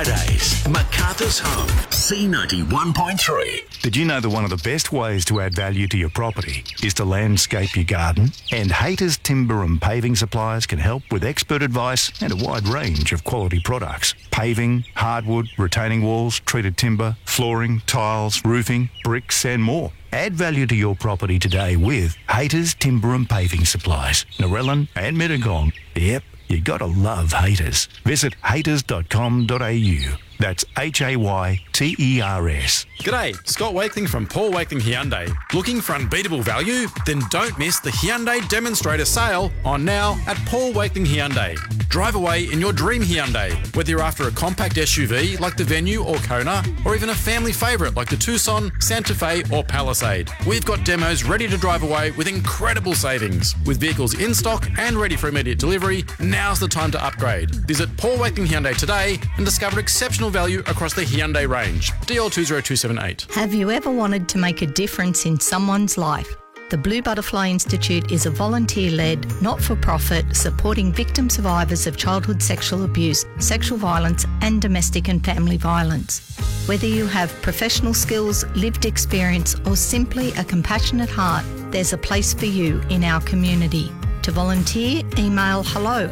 Fridays, MacArthur's Home, C91.3. Did you know that one of the best ways to add value to your property is to landscape your garden? And Hayter's Timber and Paving Suppliers can help with expert advice and a wide range of quality products. Paving, hardwood, retaining walls, treated timber, flooring, tiles, roofing, bricks and more. Add value to your property today with Hayter's Timber and Paving Supplies, Narellan and Mittagong. Yep, you gotta love Hayters. Visit hayters.com.au. That's Hayters. G'day, Scott Wakeling from Paul Wakeling Hyundai. Looking for unbeatable value? Then don't miss the Hyundai Demonstrator Sale on now at Paul Wakeling Hyundai. Drive away in your dream Hyundai, whether you're after a compact SUV like the Venue or Kona, or even a family favourite like the Tucson, Santa Fe or Palisade. We've got demos ready to drive away with incredible savings. With vehicles in stock and ready for immediate delivery, now's the time to upgrade. Visit Paul Wakeling Hyundai today and discover exceptional value across the Hyundai range. DL20278. Have you ever wanted to make a difference in someone's life? The Blue Butterfly Institute is a volunteer-led, not-for-profit, supporting victim survivors of childhood sexual abuse, sexual violence and domestic and family violence. Whether you have professional skills, lived experience or simply a compassionate heart, there's a place for you in our community. To volunteer, email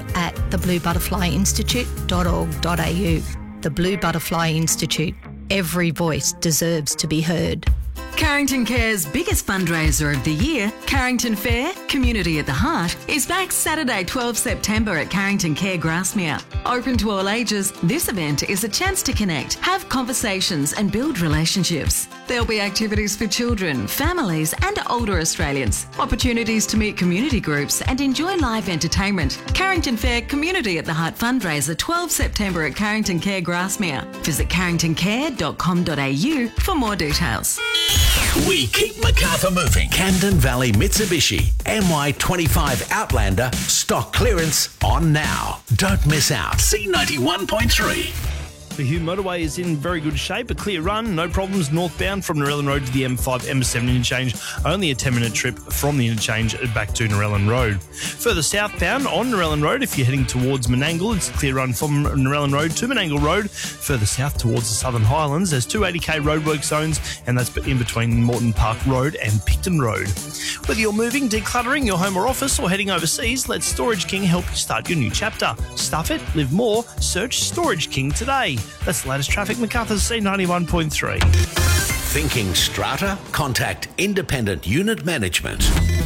hello@thebluebutterflyinstitute.org.au. The Blue Butterfly Institute. Every voice deserves to be heard. Carrington Care's biggest fundraiser of the year, Carrington Fair, Community at the Heart, is back Saturday 12 September at Carrington Care Grasmere. Open to all ages, this event is a chance to connect, have conversations and build relationships. There'll be activities for children, families and older Australians, opportunities to meet community groups and enjoy live entertainment. Carrington Fair, Community at the Heart fundraiser 12 September at Carrington Care Grasmere. Visit carringtoncare.com.au for more details. We keep MacArthur moving. Camden Valley Mitsubishi MY25 Outlander stock clearance on now. Don't miss out. C91.3. The Hume motorway is in very good shape. A clear run, no problems northbound from Narellan Road to the M5 M7 interchange. Only a 10-minute trip from the interchange back to Narellan Road. Further southbound on Narellan Road, if you're heading towards Menangle, it's a clear run from Narellan Road to Menangle Road. Further south towards the Southern Highlands, there's 280k roadwork zones, and that's in between Moreton Park Road and Picton Road. Whether you're moving, decluttering your home or office, or heading overseas, let Storage King help you start your new chapter. Stuff it, live more, search Storage King today. That's the latest traffic. MacArthur's C91.3. Thinking strata? Contact Independent Unit Management.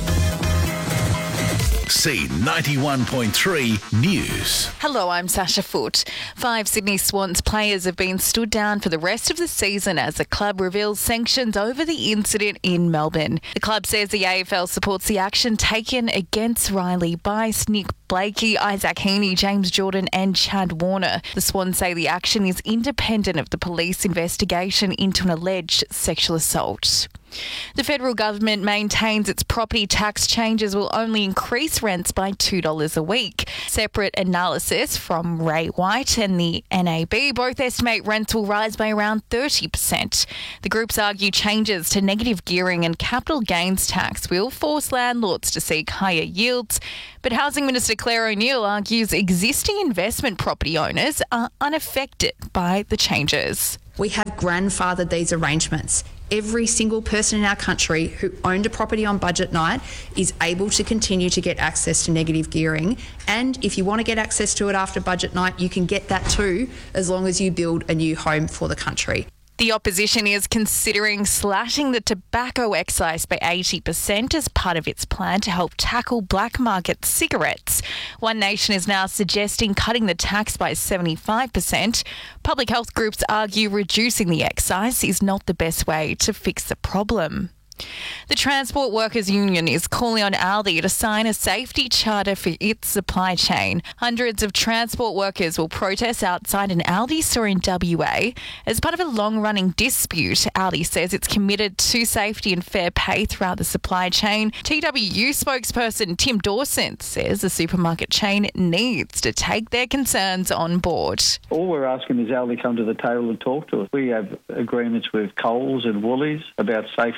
C91.3 News. Hello, I'm Sasha Foote. 5 Sydney Swans players have been stood down for the rest of the season as the club reveals sanctions over the incident in Melbourne. The club says the AFL supports the action taken against Riley Bice, Nick Blakey, Isaac Heaney, James Jordan and Chad Warner. The Swans say the action is independent of the police investigation into an alleged sexual assault. The federal government maintains its property tax changes will only increase rents by $2 a week. Separate analysis from Ray White and the NAB both estimate rents will rise by around 30%. The groups argue changes to negative gearing and capital gains tax will force landlords to seek higher yields. But Housing Minister Claire O'Neil argues existing investment property owners are unaffected by the changes. We have grandfathered these arrangements. Every single person in our country who owned a property on budget night is able to continue to get access to negative gearing. And if you want to get access to it after budget night, you can get that too, as long as you build a new home for the country. The opposition is considering slashing the tobacco excise by 80% as part of its plan to help tackle black market cigarettes. One Nation is now suggesting cutting the tax by 75%. Public health groups argue reducing the excise is not the best way to fix the problem. The Transport Workers Union is calling on Aldi to sign a safety charter for its supply chain. Hundreds of transport workers will protest outside an Aldi store in WA as part of a long-running dispute. Aldi says it's committed to safety and fair pay throughout the supply chain. TWU spokesperson Tim Dawson says the supermarket chain needs to take their concerns on board. All we're asking is Aldi come to the table and talk to us. We have agreements with Coles and Woolies about safe and sustainable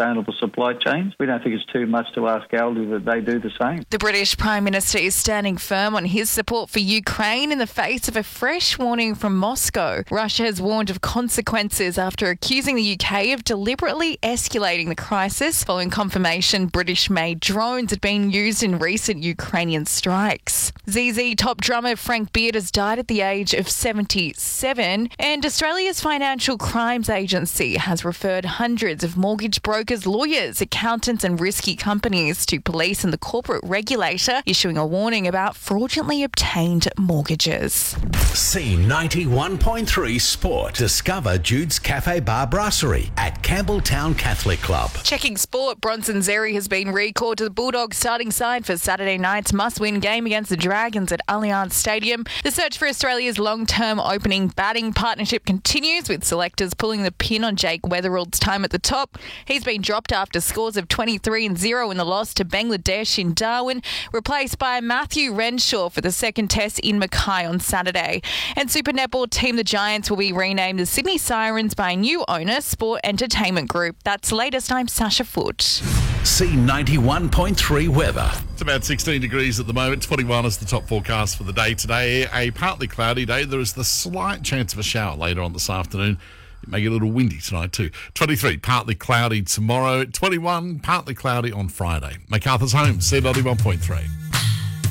sustainable supply chains. We don't think it's too much to ask Aldi that they do the same. The British Prime Minister is standing firm on his support for Ukraine in the face of a fresh warning from Moscow. Russia has warned of consequences after accusing the UK of deliberately escalating the crisis following confirmation British-made drones had been used in recent Ukrainian strikes. ZZ top drummer Frank Beard has died at the age of 77, and Australia's Financial Crimes Agency has referred hundreds of mortgage brokers, lawyers, accountants and risky companies to police and the corporate regulator, issuing a warning about fraudulently obtained mortgages. C91.3 Sport. Discover Jude's Cafe Bar Brasserie at Campbelltown Catholic Club. Checking sport, Bronson Xerri has been recalled to the Bulldogs starting side for Saturday night's must-win game against the Dragons at Allianz Stadium. The search for Australia's long-term opening batting partnership continues, with selectors pulling the pin on Jake Weatherald's time at the top. He's been dropped after scores of 23-0 in the loss to Bangladesh in Darwin, replaced by Matthew Renshaw for the second test in Mackay on Saturday. And Super Netball team the Giants will be renamed the Sydney Sirens by new owner Sport Entertainment Group. That's the latest. I'm Sasha Foote. C91.3 weather. It's about 16 degrees at the moment. 21 is the top forecast for the day today. A partly cloudy day. There is the slight chance of a shower later on this afternoon. It may get a little windy tonight too. 23, partly cloudy tomorrow. 21, partly cloudy on Friday. MacArthur's Home, C91.3.